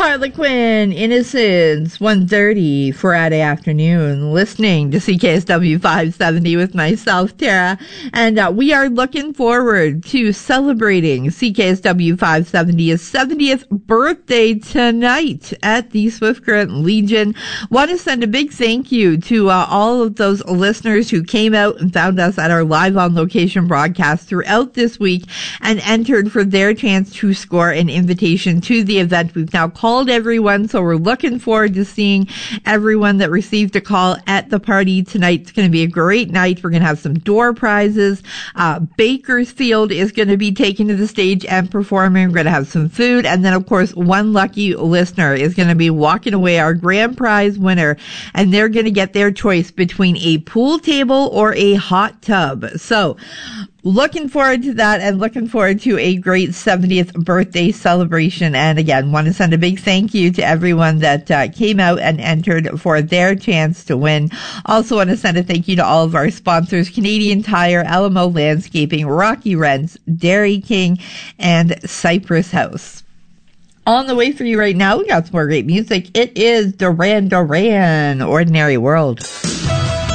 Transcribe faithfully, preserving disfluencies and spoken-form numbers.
Harlequin, Innocence, one thirty, Friday afternoon, listening to C K S W five seventy with myself, Tara, and uh, we are looking forward to celebrating C K S W five seventy's seventieth birthday tonight at the Swift Current Legion. Want to send a big thank you to uh, all of those listeners who came out and found us at our live on location broadcast throughout this week and entered for their chance to score an invitation to the event. We've now called everyone, so we're looking forward to seeing everyone that received a call at the party tonight. It's going to be a great night. We're going to have some door prizes. Uh, Bakersfield is going to be taken to the stage and performing. We're going to have some food. And then, of course, one lucky listener is going to be walking away, our grand prize winner, and they're going to get their choice between a pool table or a hot tub. So, looking forward to that and looking forward to a great seventieth birthday celebration. And again, want to send a big thank you to everyone that uh, came out and entered for their chance to win. Also want to send a thank you to all of our sponsors, Canadian Tire, Alamo Landscaping, Rocky Rents, Dairy King, and Cypress House. On the way for you right now, we got some more great music. It is Duran Duran, Ordinary World.